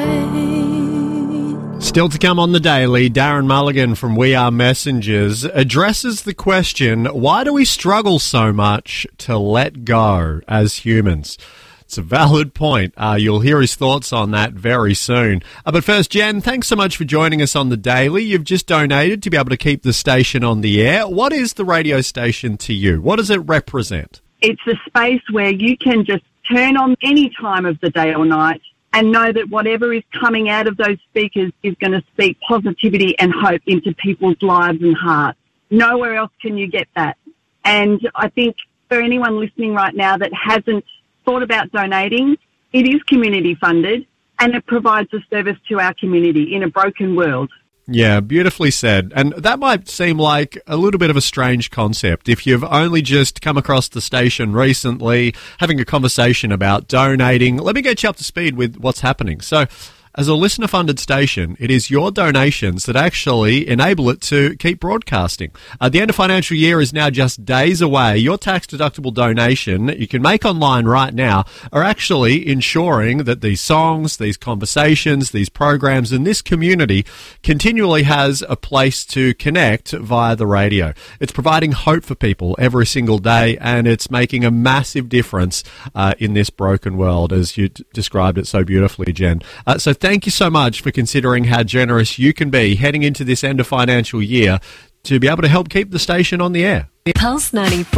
Still to come on the Daily, Darren Mulligan from We Are Messengers addresses the question, why do we struggle so much to let go as humans? It's a valid point. You'll hear his thoughts on that very soon. But first, Jen, thanks so much for joining us on the Daily. You've just donated to be able to keep the station on the air. What is the radio station to you? What does it represent? It's a space where you can just turn on any time of the day or night and know that whatever is coming out of those speakers is going to speak positivity and hope into people's lives and hearts. Nowhere else can you get that. And I think for anyone listening right now that hasn't thought about donating, it is community funded and it provides a service to our community in a broken world. Yeah, beautifully said. And that might seem like a little bit of a strange concept. If you've only just come across the station recently, having a conversation about donating, let me get you up to speed with what's happening. So, as a listener-funded station, it is your donations that actually enable it to keep broadcasting. The end of financial year is now just days away. Your tax-deductible donation that you can make online right now are actually ensuring that these songs, these conversations, these programs in this community continually has a place to connect via the radio. It's providing hope for people every single day, and it's making a massive difference in this broken world, as you described it so beautifully, Jen. So thank you so much for considering how generous you can be heading into this end of financial year to be able to help keep the station on the air. Pulse 94.